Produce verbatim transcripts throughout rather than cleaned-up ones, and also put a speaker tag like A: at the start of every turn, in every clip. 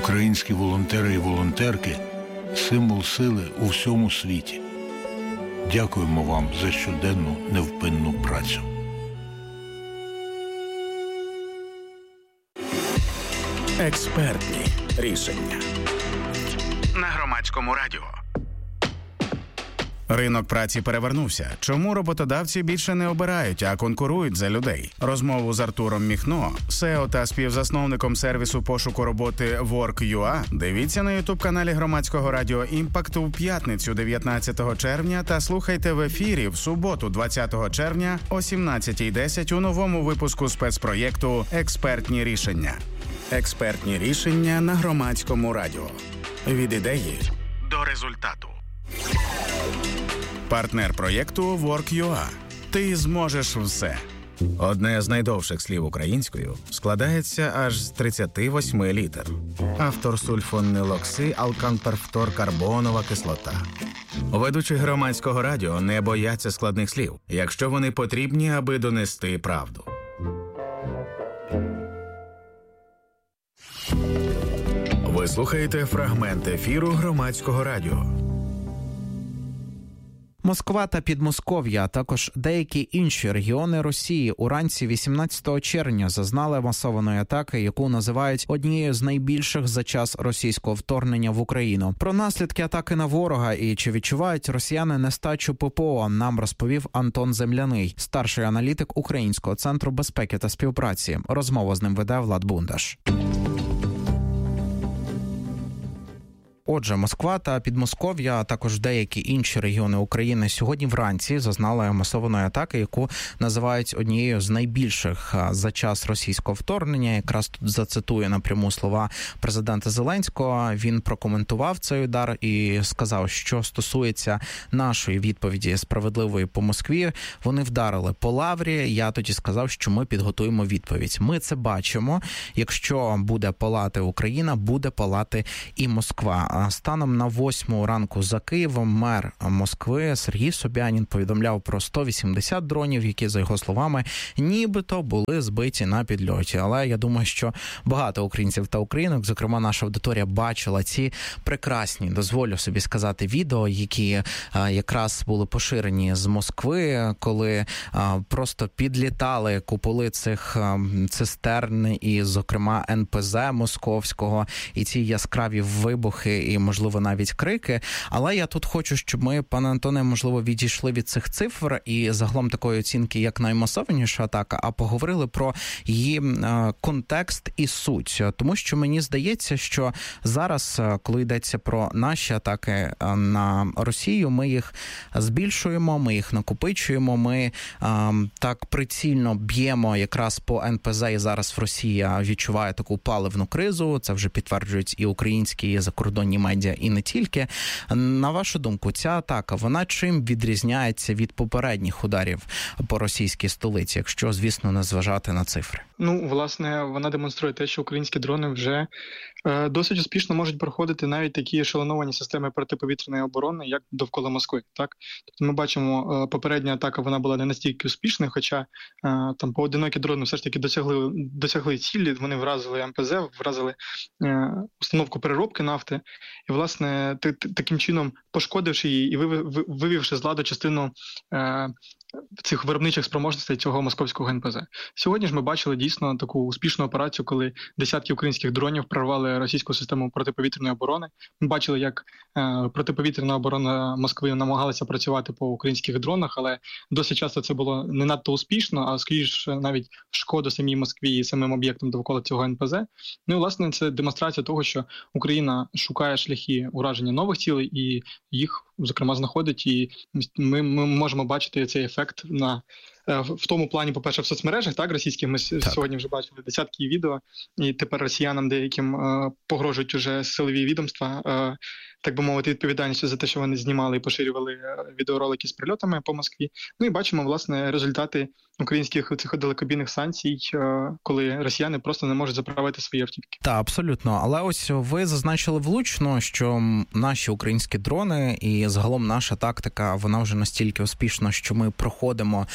A: Українські волонтери і волонтерки – символ сили у всьому світі. Дякуємо вам за щоденну невпинну працю.
B: Експертні рішення на Громадському радіо. Ринок праці перевернувся. Чому роботодавці більше не обирають, а конкурують за людей? Розмову з Артуром Міхно, сео та співзасновником сервісу пошуку роботи Work.ua, дивіться на ютуб-каналі Громадського радіо «Імпакт» у п'ятницю дев'ятнадцятого червня та слухайте в ефірі в суботу двадцятого червня о сімнадцятій десять у новому випуску спецпроєкту «Експертні рішення». Експертні рішення на Громадському радіо. Від ідеї до результату. Партнер проєкту Work.ua. Ти зможеш все. Одне з найдовших слів українською складається аж з тридцяти восьми літер. Автор сульфонилокси алканперфторкарбонова кислота. Ведучі Громадського радіо не бояться складних слів, якщо вони потрібні, аби донести правду. Ви слухаєте фрагмент ефіру Громадського радіо.
C: Москва та Підмосков'я, а також деякі інші регіони Росії уранці вісімнадцятого червня зазнали масованої атаки, яку називають однією з найбільших за час російського вторгнення в Україну. Про наслідки атаки на ворога і чи відчувають росіяни нестачу ППО, нам розповів Антон Земляний, старший аналітик Українського центру безпеки та співпраці. Розмову з ним веде Влад Бундаш. Отже, Москва та Підмосков'я, а також деякі інші регіони України сьогодні вранці зазнали масованої атаки, яку називають однією з найбільших за час російського вторгнення. Якраз тут зацитую напряму слова президента Зеленського. Він прокоментував цей удар і сказав, що стосується нашої відповіді справедливої по Москві. Вони вдарили по Лаврі. Я тоді сказав, що ми підготуємо відповідь. Ми це бачимо. Якщо буде палати Україна, буде палати і Москва. Станом на восьму ранку за Києвом мер Москви Сергій Собянін повідомляв про сто вісімдесят дронів, які, за його словами, нібито були збиті на підльоті. Але я думаю, що багато українців та українок, зокрема наша аудиторія, бачила ці прекрасні, дозволю собі сказати, відео, які а, якраз були поширені з Москви, коли а, просто підлітали куполи цих а, цистерн і, зокрема, ен пе зет московського, і ці яскраві вибухи, і, можливо, навіть крики. Але я тут хочу, щоб ми, пане Антоне, можливо, відійшли від цих цифр і загалом такої оцінки, як наймасованіша атака, а поговорили про її е, контекст і суть. Тому що мені здається, що зараз, коли йдеться про наші атаки на Росію, ми їх збільшуємо, ми їх накопичуємо, ми е, так прицільно б'ємо якраз по ен пе зет, і зараз Росія відчуває таку паливну кризу. Це вже підтверджують і українські, і закордонні медіа, і не тільки. На вашу думку, ця атака, вона чим відрізняється від попередніх ударів по російській столиці, якщо, звісно, не зважати на цифри?
D: Ну, власне, вона демонструє те, що українські дрони вже е, досить успішно можуть проходити навіть такі ешелоновані системи протиповітряної оборони, як довкола Москви. Так? Тобто ми бачимо, е, попередня атака, вона була не настільки успішною, хоча е, там поодинокі дрони все ж таки досягли, досягли цілі, вони вразили ем пе зет, вразили е, установку переробки нафти, і, власне, т- т- таким чином пошкодивши її і вивівши з ладу частину е, цих виробничих спроможностей цього московського ен пе зет. Сьогодні ж ми бачили дійсно таку успішну операцію, коли десятки українських дронів прорвали російську систему протиповітряної оборони. Ми бачили, як е, протиповітряна оборона Москви намагалася працювати по українських дронах, але досить часто це було не надто успішно, а скоріше навіть в шкоду самій Москві і самим об'єктам довкола цього ен пе зет. Ну і, власне, це демонстрація того, що Україна шукає шляхи ураження нових цілей і їх, зокрема, знаходить, і ми, ми можемо бачити цей ефект на в тому плані, по-перше, в соцмережах, так, російських, ми так. сьогодні вже бачили десятки відео, і тепер росіянам деяким е, погрожують уже силові відомства, е, так би мовити, відповідальністю за те, що вони знімали і поширювали відеоролики з прильотами по Москві. Ну і бачимо, власне, результати українських цих далекобійних санкцій, е, коли росіяни просто не можуть заправити свої автівки.
C: Так, абсолютно. Але ось ви зазначили влучно, що наші українські дрони і загалом наша тактика, вона вже настільки успішна, що ми проходимо а,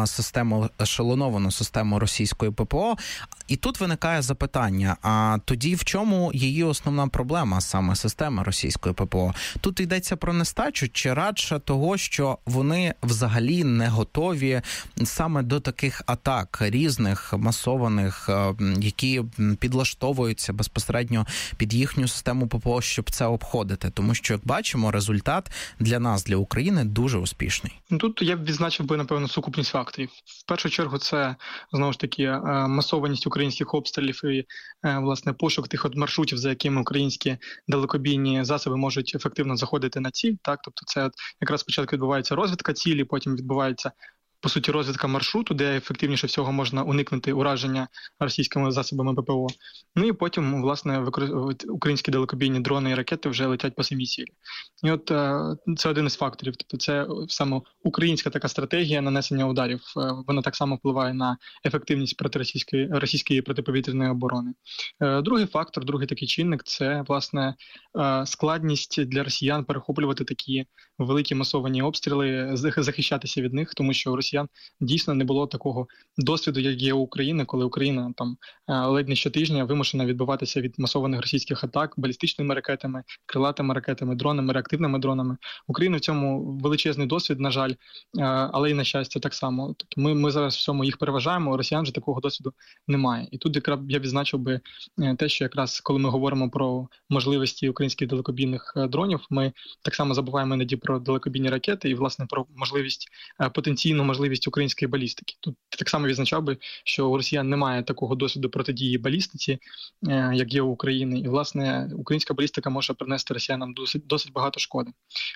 C: систему, ешелоновану систему російської ППО. І тут виникає запитання, а тоді в чому її основна проблема, саме система російської ППО? Тут йдеться про нестачу чи радше того, що вони взагалі не готові саме до таких атак різних, масованих, які підлаштовуються безпосередньо під їхню систему ППО, щоб це обходити? Тому що, як бачимо, результат для нас, для України, дуже успішний.
D: Тут я б відзначив би, напевно, сукупність факторів. В першу чергу це, знову ж таки, масованість українських обстрілів і, власне, пошук тих от маршрутів, за якими українські далекобійні засоби можуть ефективно заходити на ціль. Так? Тобто це от якраз спочатку відбувається розвідка цілі, потім відбувається, по суті, розвідка маршруту, де ефективніше всього можна уникнути ураження російськими засобами ППО. Ну і потім, власне, викор... українські далекобійні дрони і ракети вже летять по самій цілі. І от це один із факторів. Тобто це саме українська така стратегія нанесення ударів. Вона так само впливає на ефективність протиросійської російської протиповітряної оборони. Другий фактор, другий такий чинник – це, власне, складність для росіян перехоплювати такі великі масовані обстріли, захищатися від них, тому що у росіян дійсно не було такого досвіду, як є у України, коли Україна там ледь не щотижня вимушена відбиватися від масованих російських атак балістичними ракетами, крилатими ракетами, дронами, реактивними дронами. Україна в цьому величезний досвід, на жаль, але і на щастя так само. Тобто ми, ми зараз в цьому їх переважаємо, у росіян же такого досвіду немає. І тут якраз я відзначив би те, що якраз коли ми говоримо про можливості українських далекобійних дронів, ми так само забуваємо іноді про далекобійні ракети і, власне, про можливість, потенційну можливість української балістики. Тут так само відзначав би, що у росіян немає такого досвіду протидії балістиці, як є у України. І, власне, українська балістика може принести росіянам досить, досить багато шкоди.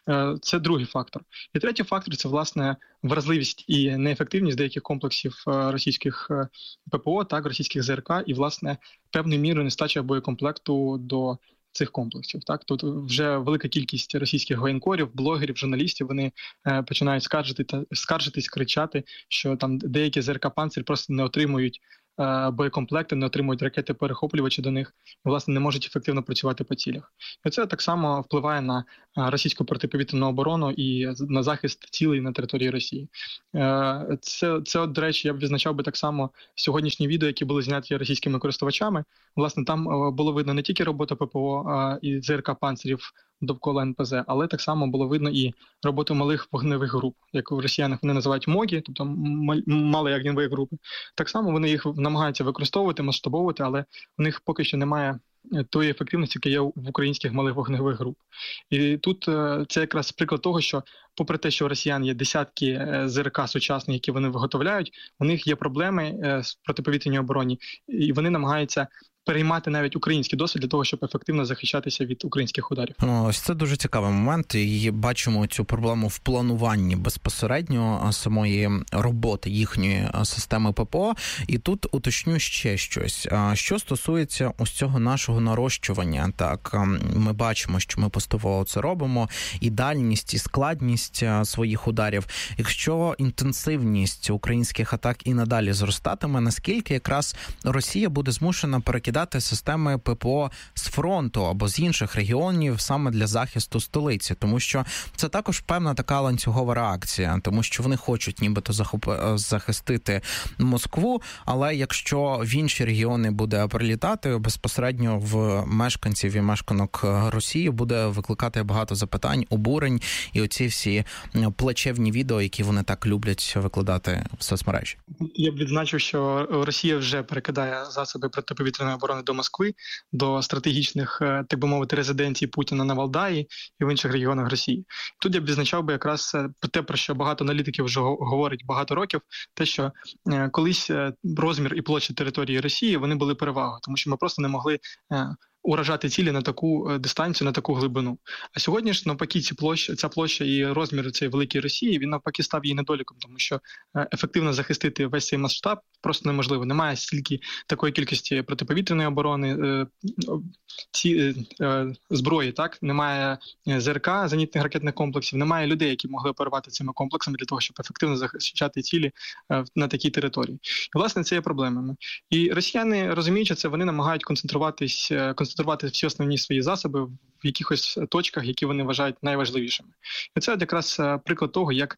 D: Це другий фактор. І третій фактор – це, власне, вразливість і неефективність деяких комплексів російських ППО, так, російських ЗРК, і, власне, певною мірою нестача боєкомплекту до цих комплексів. Так, тут вже велика кількість російських воєнкорів, блогерів, журналістів, вони е, починають скаржити та скаржитись, кричати, що там деякі ЗРК «Панцир» просто не отримують е, боєкомплекти, не отримують ракети-перехоплювачі до них і, власне, не можуть ефективно працювати по цілях. І це так само впливає на російську протиповітряну оборону і на захист цілей на території Росії. Е, це, це, от, до речі, я б відзначав би так само сьогоднішні відео, які були зняті російськими користувачами. Власне, там е, було видно не тільки робота ППО е, і ЗРК «Панцирів» довкола ен пе зе, але так само було видно і роботу малих вогневих груп, як у росіянах вони називають МОГі, тобто малі огневі групи. Так само вони їх намагаються використовувати, масштабовувати, але у них поки що немає тої ефективності, яка є в українських малих вогневих груп. І тут це якраз приклад того, що попри те, що у росіян є десятки ЗРК сучасних, які вони виготовляють, у них є проблеми з протиповітряній обороні, і вони намагаються переймати навіть український досвід для того, щоб ефективно захищатися від українських ударів.
C: Ось це дуже цікавий момент. І бачимо цю проблему в плануванні безпосередньо самої роботи їхньої системи ППО. І тут уточню ще щось. Що стосується ось цього нашого нарощування, так, ми бачимо, що ми поступово це робимо, і дальність, і складність своїх ударів. Якщо інтенсивність українських атак і надалі зростатиме, наскільки якраз Росія буде змушена перекидати системи ППО з фронту або з інших регіонів саме для захисту столиці, тому що це також певна така ланцюгова реакція, тому що вони хочуть нібито захоп... захистити Москву, але якщо в інші регіони буде прилітати, безпосередньо в мешканців і мешканок Росії буде викликати багато запитань, обурень і оці всі плачевні відео, які вони так люблять викладати в соцмережі.
D: Я б відзначив, що Росія вже перекидає засоби протиповітряної оборони до Москви, до стратегічних, так би мовити, резиденцій Путіна на Валдаї і в інших регіонах Росії. Тут я б відзначав би якраз те, про що багато аналітиків вже говорять багато років, те, що колись розмір і площа території Росії, вони були перевагою, тому що ми просто не могли уражати цілі на таку дистанцію, на таку глибину. А сьогодні ж, навпаки, ці площа, ця площа і розмір цієї великої Росії, він навпаки став її недоліком, тому що ефективно захистити весь цей масштаб просто неможливо. Немає стільки такої кількості протиповітряної оборони, ці зброї, так? Немає ЗРК, зенітних ракетних комплексів, немає людей, які могли оперувати цими комплексами для того, щоб ефективно захищати цілі на такій території. І, власне, це є проблемами. І росіяни, розуміючи це, вони намагають концентруватись, концентрувати всі основні свої засоби в якихось точках, які вони вважають найважливішими. І це якраз приклад того, як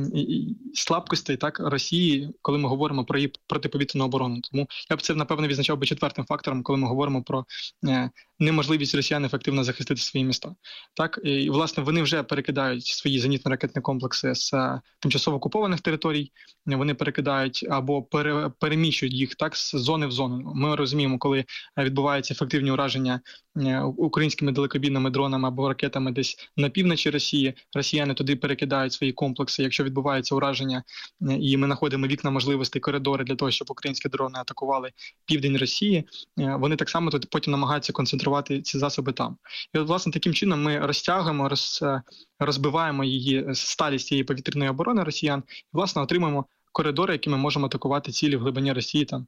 D: слабкостей так Росії, коли ми говоримо про її протиповітряну оборону. Тому я б це, напевно, відзначав би четвертим фактором, коли ми говоримо про неможливість росіян ефективно захистити свої міста. Так, і, власне, вони вже перекидають свої зенітно-ракетні комплекси з тимчасово окупованих територій, вони перекидають або пере, переміщують їх так з зони в зону. Ми розуміємо, коли відбуваються ефективні ураження українськими далекобійними дронами або ракетами десь на півночі Росії, росіяни туди перекидають свої комплекси. Якщо відбувається ураження, і ми знаходимо вікна можливостей, коридори для того, щоб українські дрони атакували південь Росії, вони так само тут потім намагаються концентрувати ці засоби там. І от, власне, таким чином ми розтягуємо, роз, розбиваємо її сталість цієї повітряної оборони росіян і, власне, отримуємо коридори, які ми можемо атакувати цілі в глибині Росії, там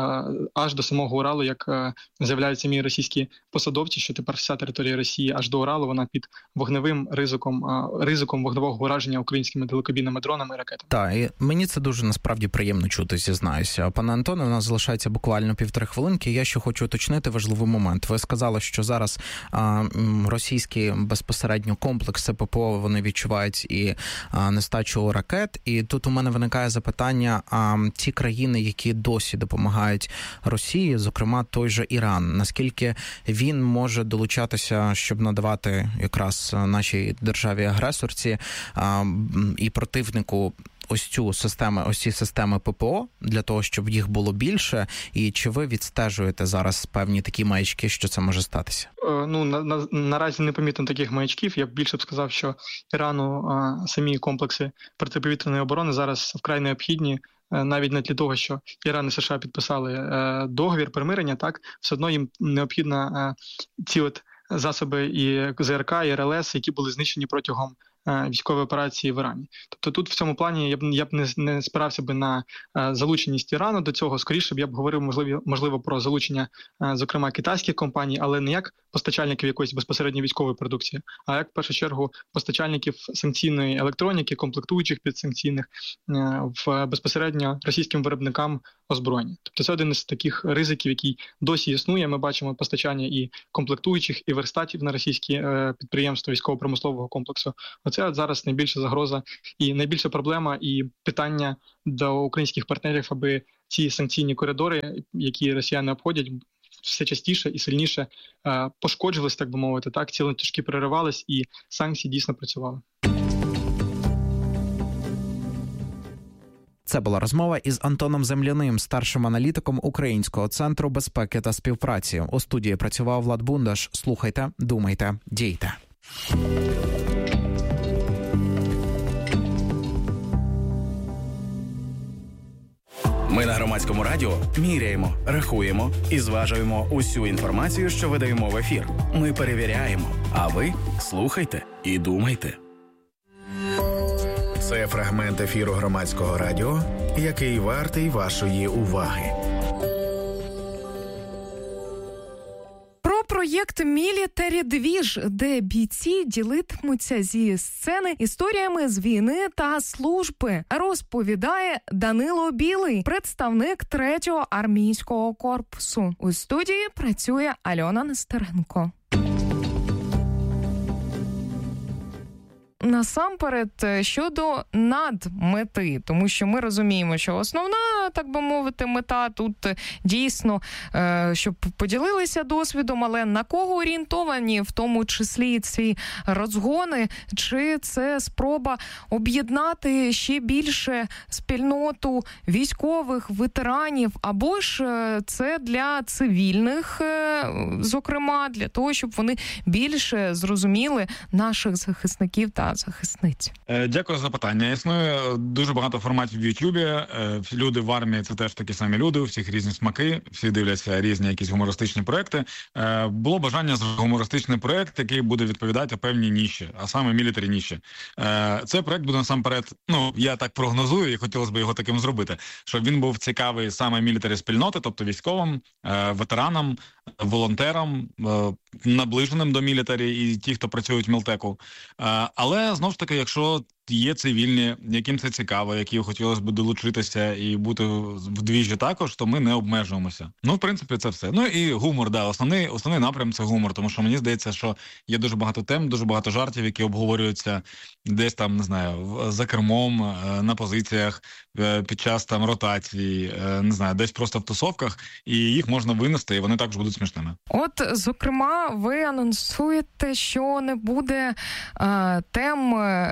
D: аж до самого Уралу, як заявляють самі російські посадовці, що тепер вся територія Росії аж до Уралу, вона під вогневим ризиком, ризиком вогневого ураження українськими далекобійними дронами і ракетами.
C: Так, і мені це дуже насправді приємно чути, зізнаюся. Пане Антоне, у нас залишається буквально півтори хвилинки. Я ще хочу уточнити важливий момент. Ви сказали, що зараз а, російські безпосередньо комплекси ППО, вони відчувають і а, нестачу ракет. І тут у мене виникає запитання, Питання, а ті країни, які досі допомагають Росії, зокрема той же Іран, наскільки він може долучатися, щоб надавати якраз нашій державі-агресорці а, і противнику ось цю систему, ось ці системи ППО, для того, щоб їх було більше, і чи ви відстежуєте зараз певні такі маячки, що це може статися?
D: Ну, на, на, наразі не помітно таких маячків. Я б більше б сказав, що Ірану а, самі комплекси протиповітряної оборони зараз вкрай необхідні, навіть не для того, що Іран і США підписали е, договір примирення, так, все одно їм необхідно е, ці от засоби і ЗРК, і РЛС, які були знищені протягом військової операції в Ірані. Тобто тут в цьому плані я б я б не, не спирався би на а, залученість Ірану до цього. Скоріше б я б говорив, можливо, можливо про залучення, а, зокрема, китайських компаній, але не як постачальників якоїсь безпосередньо військової продукції, а як, в першу чергу, постачальників санкційної електроніки, комплектуючих підсанкційних а, в безпосередньо російським виробникам озброєння. Тобто це один із таких ризиків, який досі існує. Ми бачимо постачання і комплектуючих, і верстатів на російські е, підприємства військово-промислового комплексу. Оце от зараз найбільша загроза і найбільша проблема і питання до українських партнерів, аби ці санкційні коридори, які росіяни обходять, все частіше і сильніше е, пошкоджувались, так би мовити, так, ці ланцюжки переривались і санкції дійсно працювали.
C: Це була розмова із Антоном Земляним, старшим аналітиком Українського центру безпеки та співпраці. У студії працював Влад Бундаш. Слухайте, думайте, дійте.
E: Ми на Громадському радіо міряємо, рахуємо і зважуємо усю інформацію, що видаємо в ефір. Ми перевіряємо, а ви слухайте і думайте.
B: Це фрагмент ефіру Громадського радіо, який вартий вашої уваги.
F: Проєкт «Мілітарі Двіж», де бійці ділитимуться зі сцени історіями з війни та служби, розповідає Данило Білий, представник третього армійського корпусу. У студії працює Альона Нестеренко. Насамперед, щодо надмети, тому що ми розуміємо, що основна, так би мовити, мета тут дійсно, щоб поділилися досвідом, але на кого орієнтовані, в тому числі ці розгони, чи це спроба об'єднати ще більше спільноту військових, ветеранів, або ж це для цивільних, зокрема, для того, щоб вони більше зрозуміли наших захисників та захисниць.
G: Дякую за питання. Існує дуже багато форматів в Ютубі. Люди в армії – це теж такі самі люди, у всіх різні смаки, всі дивляться різні якісь гумористичні проекти. Було бажання зробити гумористичний проект, який буде відповідати певній ніші, а саме мілітарі ніші. Цей проект буде насамперед, ну, я так прогнозую, і хотілося б його таким зробити, щоб він був цікавий саме мілітарі спільноти, тобто військовим, ветеранам, волонтерам, наближеним до мілітарі і ті, хто працюють в Мілтеку. Але, знову ж таки, якщо є цивільні, яким це цікаво, які хотілося б долучитися і бути в двіжі також, то ми не обмежуємося. Ну, в принципі, це все. Ну і гумор, да, основний, основний напрям – це гумор, тому що мені здається, що є дуже багато тем, дуже багато жартів, які обговорюються десь там, не знаю, за кермом, на позиціях, під час там ротації, не знаю, десь просто в тусовках, і їх можна винести, і вони також будуть смішними.
F: От, зокрема, ви анонсуєте, що не буде е, тем,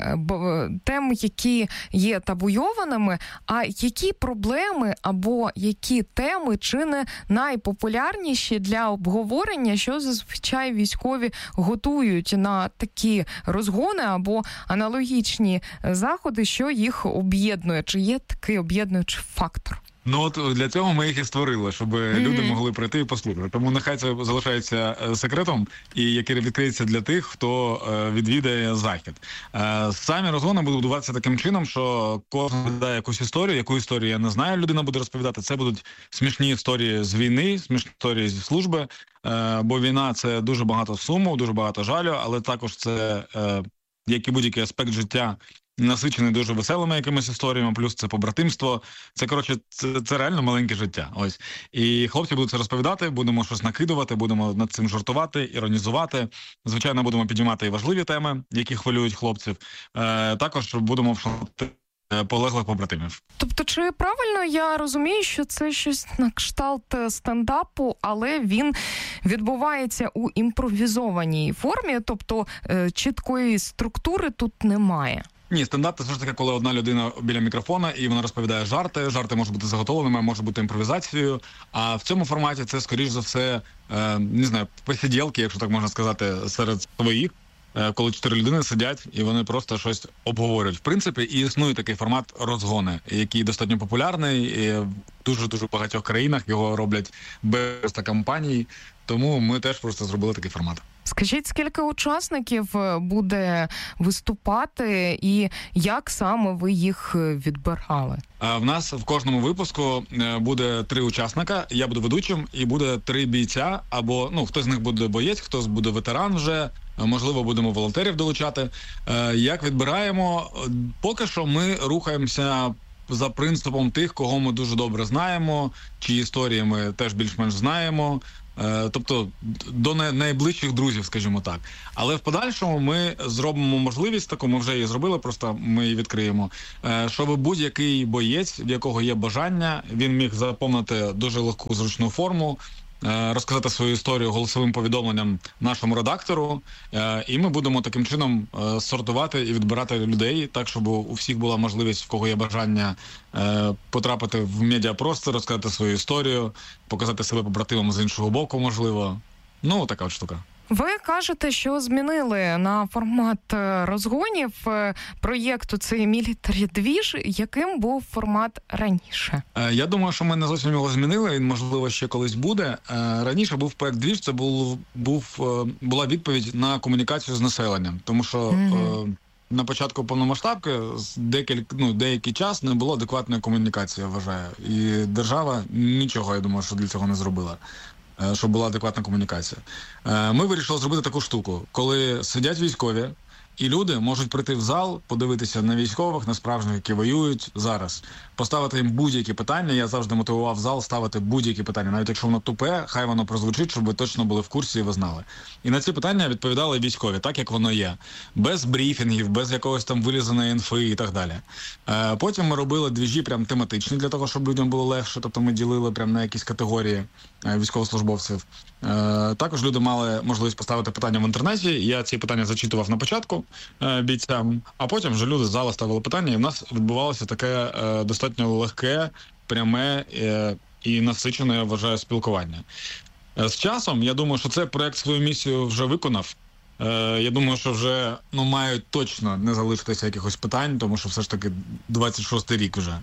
F: б, тем, які є табуйованими, а які проблеми або які теми чи не найпопулярніші для обговорення, що зазвичай військові готують на такі розгони або аналогічні заходи, що їх об'єднує? Чи є такий об'єднуючий фактор?
G: Ну от для цього ми їх і створили, щоб mm-hmm. люди могли прийти і послухати. Тому нехай це залишається секретом, і який відкриється для тих, хто відвідає захід. Самі розгони будуть будуватися таким чином, що кожен віддає якусь історію, яку історію я не знаю, людина буде розповідати. Це будуть смішні історії з війни, смішні історії зі служби, бо війна – це дуже багато суму, дуже багато жалю, але також це, як і будь-який аспект життя, насичений дуже веселими якимись історіями, плюс це побратимство. Це, коротше, це, це реально маленьке життя. Ось. І хлопці будуть це розповідати, будемо щось накидувати, будемо над цим жартувати, іронізувати. Звичайно, будемо піднімати і важливі теми, які хвилюють хлопців. Е, також будемо вшанувати полеглих побратимів.
F: Тобто, чи правильно я розумію, що це щось на кшталт стендапу, але він відбувається у імпровізованій формі, тобто е, чіткої структури тут немає?
G: Ні, стендап – це все ж таки, коли одна людина біля мікрофона, і вона розповідає жарти. Жарти можуть бути заготовленими, може бути імпровізацією. А в цьому форматі це, скоріш за все, е, не знаю, посиділки, якщо так можна сказати, серед своїх, е, коли чотири людини сидять, і вони просто щось обговорюють. В принципі, і існує такий формат розгони, який достатньо популярний, і в дуже-дуже багатьох країнах його роблять без компаній. Тому ми теж просто зробили такий формат.
F: Скажіть, скільки учасників буде виступати і як саме ви їх відбирали?
G: В нас в кожному випуску буде три учасника, я буду ведучим, і буде три бійця, або, ну, хтось з них буде боєць, хтось буде ветеран вже, можливо, будемо волонтерів долучати. Як відбираємо? Поки що ми рухаємося за принципом тих, кого ми дуже добре знаємо, чиї історії ми теж більш-менш знаємо. Тобто до найближчих друзів, скажімо так. Але в подальшому ми зробимо можливість таку, ми вже її зробили, просто ми її відкриємо, щоб будь-який боєць, в якого є бажання, він міг заповнити дуже легку зручну форму, розказати свою історію голосовим повідомленням нашому редактору, і ми будемо таким чином сортувати і відбирати людей, так, щоб у всіх була можливість, в кого є бажання, потрапити в медіапростір, розказати свою історію, показати себе побратимом з іншого боку, можливо. Ну, така от штука.
F: Ви кажете, що змінили на формат розгонів проєкту цей Military двіж. Яким був формат раніше?
G: Я думаю, що ми не зовсім його змінили, він, можливо, ще колись буде. Раніше був проєкт двіж, це був, був, була відповідь на комунікацію з населенням, тому що mm-hmm. на початку повномасштабки декілька, ну, деякий час не було адекватної комунікації, я вважаю. І держава нічого, я думаю, що для цього не зробила, щоб була адекватна комунікація. Ми вирішили зробити таку штуку, коли сидять військові, і люди можуть прийти в зал, подивитися на військових, на справжніх, які воюють зараз, поставити їм будь-які питання. Я завжди мотивував зал ставити будь-які питання. Навіть якщо воно тупе, хай воно прозвучить, щоб ви точно були в курсі і ви знали. І на ці питання відповідали військові, так як воно є. Без брифінгів, без якогось там вилізаної інфи і так далі. Потім ми робили двіжі прям тематичні, для того, щоб людям було легше. Тобто ми ділили прям на якісь категорії військовослужбовців. Також люди мали можливість поставити питання в інтернеті. Я ці питання зачитував на початку бійцям, а потім вже люди з зала ставили питання, і в нас відбувалося таке е, достатньо легке, пряме е, і насичене, я вважаю, спілкування. Е, з часом, я думаю, що цей проект свою місію вже виконав. Е, я думаю, що вже, ну, мають точно не залишитися якихось питань, тому що все ж таки двадцять шостий рік вже.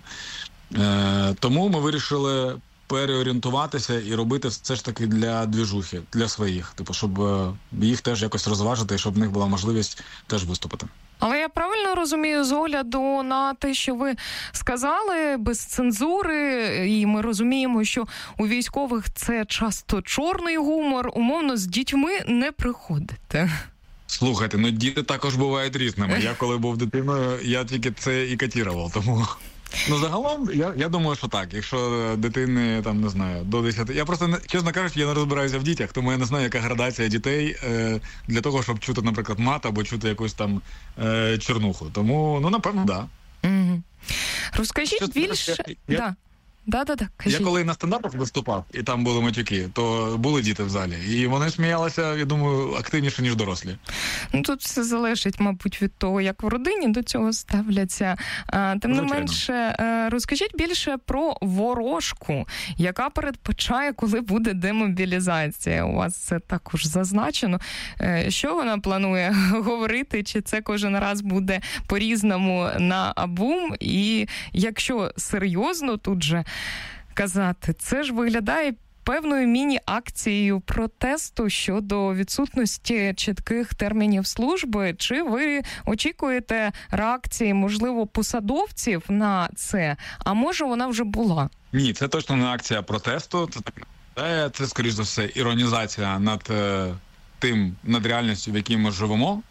G: Е, тому ми вирішили переорієнтуватися і робити це ж таки для двіжухи, для своїх, типу, щоб їх теж якось розважити і щоб в них була можливість теж виступити.
F: Але я правильно розумію, з огляду на те, що ви сказали, без цензури, і ми розуміємо, що у військових це часто чорний гумор, умовно, з дітьми не приходите.
G: Слухайте, ну діти також бувають різними. Я коли був дитиною, я тільки це і катірував, тому... Ну, загалом, я, я думаю, що так. Якщо дитини, там, не знаю, до десяти... Я просто, чесно кажучи, я не розбираюся в дітях, тому я не знаю, яка градація дітей е, для того, щоб чути, наприклад, мат або чути якусь там е, чорнуху. Тому, ну, напевно, так. Да.
F: Угу. Розкажіть
G: Що,
F: більше...
G: Я, я...
F: Да. Да, да, да,
G: я коли на стендапах виступав, і там були матюки, то були діти в залі. І вони сміялися, я думаю, активніше, ніж дорослі.
F: Ну, тут все залежить, мабуть, від того, як в родині до цього ставляться. А, тим не менше, розкажіть більше про ворожку, яка передбачає, коли буде демобілізація. У вас це також зазначено. Що вона планує говорити? Чи це кожен раз буде по-різному на абум? І якщо серйозно тут же казати, це ж виглядає певною міні-акцією протесту щодо відсутності чітких термінів служби. Чи ви очікуєте реакції, можливо, посадовців на це? А може, вона вже була?
G: Ні, це точно не акція протесту. Це так, це, скоріш за все, іронізація над е, тим, над реальністю, в якій ми живемо.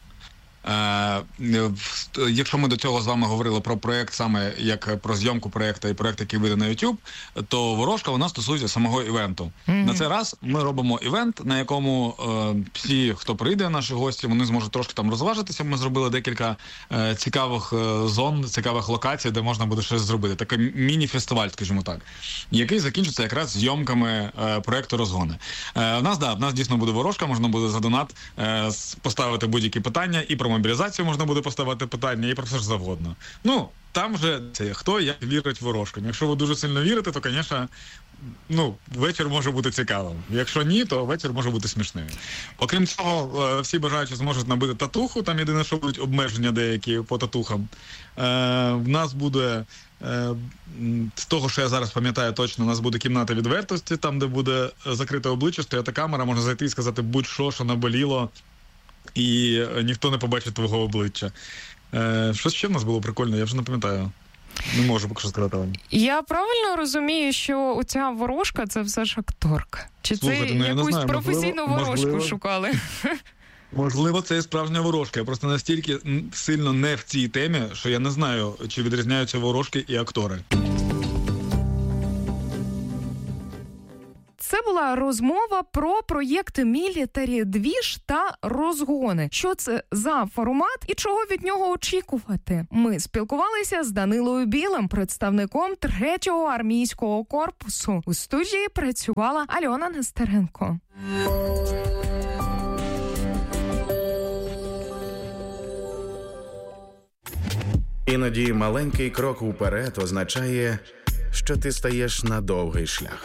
G: Е, якщо ми до цього з вами говорили про проєкт, саме як про зйомку проєкту і проєкт, який вийде на YouTube, то ворожка, вона стосується самого івенту. Mm-hmm. На цей раз ми робимо івент, на якому е, всі, хто прийде, наші гості, вони зможуть трошки там розважитися. Ми зробили декілька е, цікавих е, зон, цікавих локацій, де можна буде щось зробити. Такий міні-фестиваль, скажімо так, який закінчиться якраз зйомками е, проєкту «Розгони». Е, в нас, да, в нас дійсно буде ворожка, можна буде за донат е, поставити будь-які питання і про мобілізацію можна буде поставити питання і про все ж завгодно. Ну, там же це хто як вірить ворожкам. Якщо ви дуже сильно вірите, то, звісно, ну, вечір може бути цікавим. Якщо ні, то вечір може бути смішним. Окрім цього, всі бажаючі зможуть набити татуху, там єдине, що будуть обмеження деякі по татухам. Е, в нас буде, е, з того, що я зараз пам'ятаю точно, у нас буде кімната відвертості, там, де буде закрите обличчя, стояти камера, можна зайти і сказати будь-що, що наболіло, і ніхто не побачить твого обличчя. Е, що ще в нас було прикольно, я вже не пам'ятаю. Не можу поки що сказати вам.
F: Я правильно розумію, що оця ворожка – це все ж акторка? Чи
G: Слухайте,
F: це
G: ну,
F: якусь
G: знаю,
F: професійну
G: можливо,
F: ворожку
G: можливо,
F: шукали?
G: Можливо, це і справжня ворожка. Я просто настільки сильно не в цій темі, що я не знаю, чи відрізняються ворожки і актори.
F: Це була розмова про проєкти «Мілітарі Двіж» та «Розгони». Що це за формат і чого від нього очікувати? Ми спілкувалися з Данилою Білим, представником третього армійського корпусу. У студії працювала Альона Нестеренко.
B: Іноді маленький крок уперед означає, що ти стаєш на довгий шлях.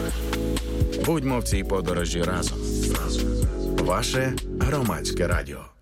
B: Будьмо в цій подорожі разом. Ваше Громадське радіо.